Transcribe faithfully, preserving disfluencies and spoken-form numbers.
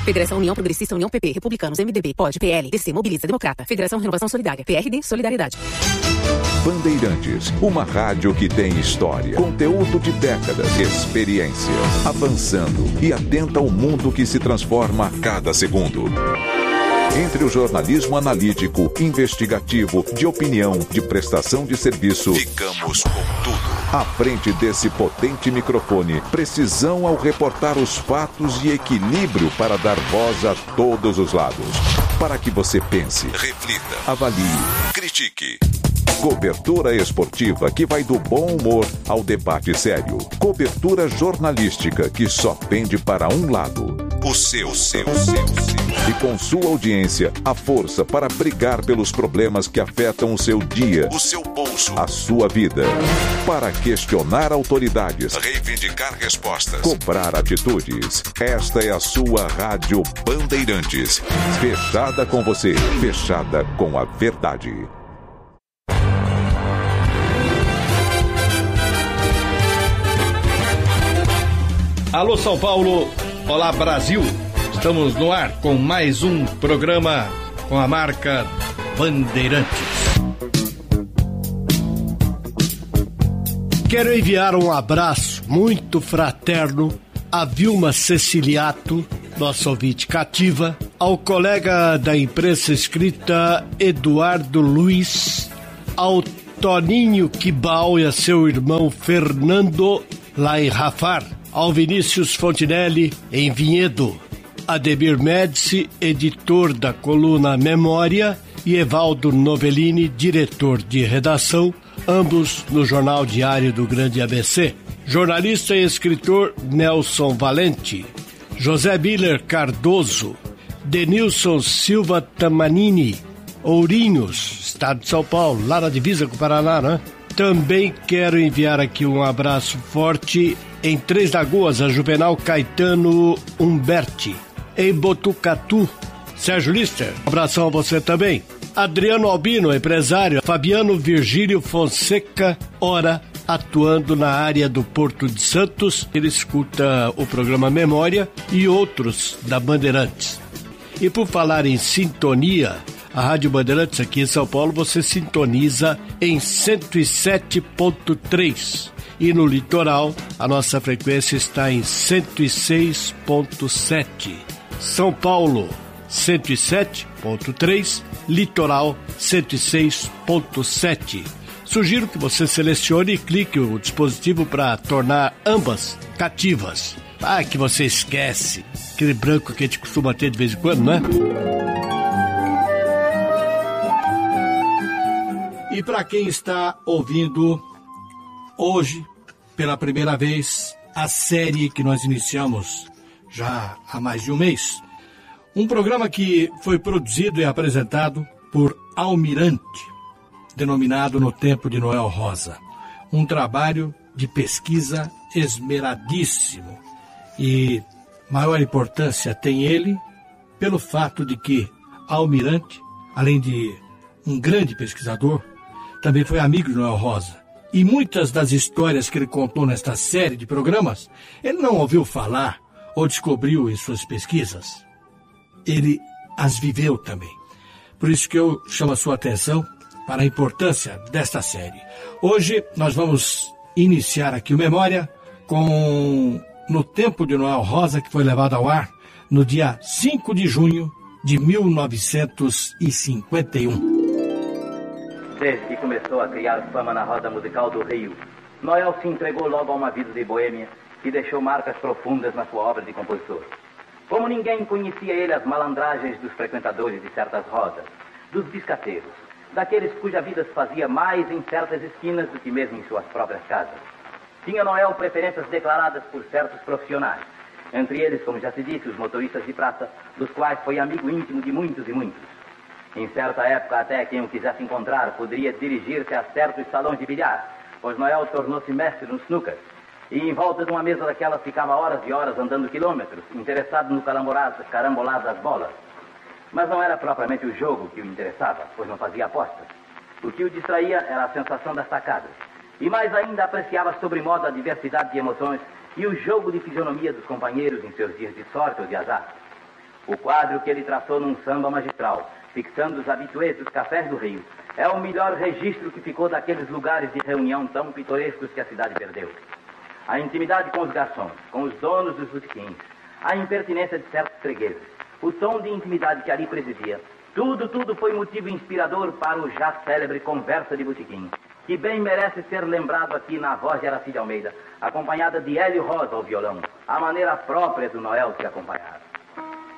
Federação União Progressista, União P P, Republicanos, M D B, P O D, P L, D C, Mobiliza, Democrata. Federação Renovação Solidária, P R D, Solidariedade. Bandeirantes, uma rádio que tem história, conteúdo de décadas, experiência, avançando e atenta ao mundo que se transforma a cada segundo. Entre o jornalismo analítico, investigativo, de opinião, de prestação de serviço, ficamos com tudo. À frente desse potente microfone, precisão ao reportar os fatos e equilíbrio para dar voz a todos os lados. Para que você pense, reflita, avalie, critique. Cobertura esportiva que vai do bom humor ao debate sério. Cobertura jornalística que só pende para um lado. O seu, o seu, o seu, o seu. E com sua audiência, a força para brigar pelos problemas que afetam o seu dia, o seu bolso, a sua vida. Para questionar autoridades, reivindicar respostas, cobrar atitudes. Esta é a sua Rádio Bandeirantes. Fechada com você, fechada com a verdade. Alô São Paulo, olá Brasil, estamos no ar com mais um programa com a marca Bandeirantes. Quero enviar um abraço muito fraterno a Vilma Ceciliato, nossa ouvinte cativa, ao colega da imprensa escrita Eduardo Luiz, ao Toninho Quibal e a seu irmão Fernando lá em Rafar, ao Vinícius Fontinelli em Vinhedo, Ademir Médici, editor da coluna Memória, e Evaldo Novellini, diretor de redação, ambos no Jornal Diário do Grande A B C. Jornalista e escritor Nelson Valente, José Miller Cardoso, Denilson Silva Tamanini, Ourinhos, estado de São Paulo, lá na divisa com o Paraná, né? Também quero enviar aqui um abraço forte em Três Lagoas, a Juvenal Caetano Humberti. Em Botucatu, Sérgio Lister, um abração a você também. Adriano Albino, empresário. Fabiano Virgílio Fonseca, ora, atuando na área do Porto de Santos. Ele escuta o programa Memória e outros da Bandeirantes. E por falar em sintonia, a Rádio Bandeirantes aqui em São Paulo, você sintoniza em cento e sete ponto três. E no litoral, a nossa frequência está em cento e seis ponto sete. São Paulo, cento e sete ponto três. Litoral, cento e seis ponto sete. Sugiro que você selecione e clique o dispositivo para tornar ambas cativas. Ah, que você esquece. Aquele branco que a gente costuma ter de vez em quando, né? E para quem está ouvindo hoje, pela primeira vez, a série que nós iniciamos já há mais de um mês. Um programa que foi produzido e apresentado por Almirante, denominado No Tempo de Noel Rosa. Um trabalho de pesquisa esmeradíssimo. E maior importância tem ele pelo fato de que Almirante, além de um grande pesquisador, também foi amigo de Noel Rosa. E muitas das histórias que ele contou nesta série de programas, ele não ouviu falar ou descobriu em suas pesquisas. Ele as viveu também. Por isso que eu chamo a sua atenção para a importância desta série. Hoje nós vamos iniciar aqui o Memória com No Tempo de Noel Rosa, que foi levado ao ar no dia cinco de junho de mil novecentos e cinquenta e um. Desde que começou a criar fama na roda musical do Rio, Noel se entregou logo a uma vida de boêmia que deixou marcas profundas na sua obra de compositor. Como ninguém conhecia ele as malandragens dos frequentadores de certas rodas, dos biscateiros, daqueles cuja vida se fazia mais em certas esquinas do que mesmo em suas próprias casas. Tinha Noel preferências declaradas por certos profissionais, entre eles, como já se disse, os motoristas de praça, dos quais foi amigo íntimo de muitos e muitos. Em certa época, até quem o quisesse encontrar poderia dirigir-se a certos salões de bilhar, pois Noel tornou-se mestre no snooker, e em volta de uma mesa daquelas ficava horas e horas andando quilômetros, interessado no carambolar das bolas. Mas não era propriamente o jogo que o interessava, pois não fazia apostas. O que o distraía era a sensação das sacadas, e mais ainda apreciava sobremodo a diversidade de emoções e o jogo de fisionomia dos companheiros em seus dias de sorte ou de azar. O quadro que ele traçou num samba magistral, fixando os habituês dos cafés do Rio, é o melhor registro que ficou daqueles lugares de reunião tão pitorescos que a cidade perdeu. A intimidade com os garçons, com os donos dos botequins, a impertinência de certos fregueses, o tom de intimidade que ali presidia, tudo, tudo foi motivo inspirador para o já célebre Conversa de Botequim, que bem merece ser lembrado aqui na voz de Aracide Almeida, acompanhada de Hélio Rosa ao violão, a maneira própria do Noel se acompanhar.